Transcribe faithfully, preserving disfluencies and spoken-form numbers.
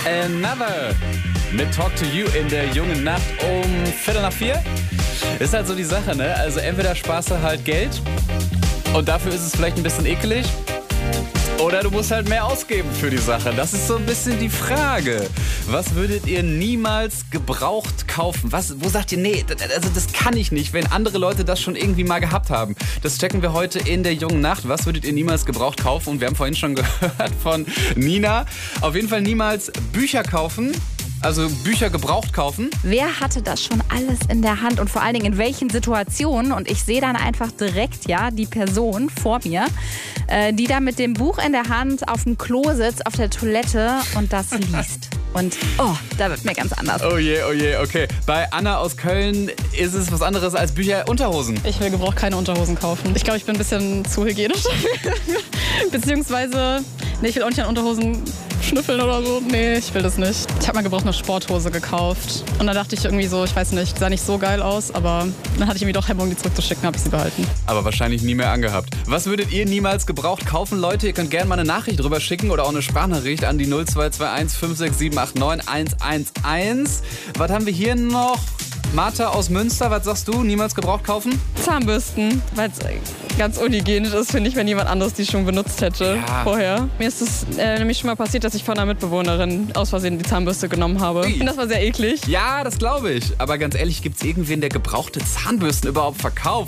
Another mit Talk to You in der jungen Nacht um Viertel nach vier. Ist halt so die Sache, ne? Also entweder sparst du halt Geld und dafür ist es vielleicht ein bisschen ekelig. Oder du musst halt mehr ausgeben für die Sache. Das ist so ein bisschen die Frage. Was würdet ihr niemals gebraucht kaufen? Was, wo sagt ihr, nee, also das kann ich nicht, wenn andere Leute das schon irgendwie mal gehabt haben? Das checken wir heute in der jungen Nacht. Was würdet ihr niemals gebraucht kaufen? Und wir haben vorhin schon gehört von Nina. Auf jeden Fall niemals Bücher kaufen. Also Bücher gebraucht kaufen. Wer hatte das schon alles in der Hand und vor allen Dingen in welchen Situationen? Und ich sehe dann einfach direkt ja die Person vor mir, äh, die da mit dem Buch in der Hand auf dem Klo sitzt, auf der Toilette und das liest. Und oh, da wird mir ganz anders. Oh je, oh je, okay. Bei Anna aus Köln ist es was anderes als Bücher, Unterhosen. Ich will gebraucht keine Unterhosen kaufen. Ich glaube, ich bin ein bisschen zu hygienisch. Beziehungsweise, nee, ich will auch nicht an Unterhosen schnüffeln oder so. Nee, ich will das nicht. Ich habe mal gebraucht eine Sporthose gekauft. Und dann dachte ich irgendwie so, ich weiß nicht, sah nicht so geil aus, aber dann hatte ich irgendwie doch Hemmung, die zurückzuschicken, habe ich sie behalten. Aber wahrscheinlich nie mehr angehabt. Was würdet ihr niemals gebraucht kaufen, Leute? Ihr könnt gerne mal eine Nachricht drüber schicken oder auch eine Sprachnachricht an die null zwei zwei eins fünf sechs sieben acht neun eins eins eins. Was haben wir hier noch? Martha aus Münster, was sagst du? Niemals gebraucht kaufen? Zahnbürsten, weil es ganz unhygienisch ist, finde ich, wenn jemand anderes die schon benutzt hätte Ja. vorher. Mir ist es äh, nämlich schon mal passiert, dass ich von einer Mitbewohnerin aus Versehen die Zahnbürste genommen habe. Ui. Und das war sehr eklig. Ja, das glaube ich. Aber ganz ehrlich, gibt es irgendwen, der gebrauchte Zahnbürsten überhaupt verkauft?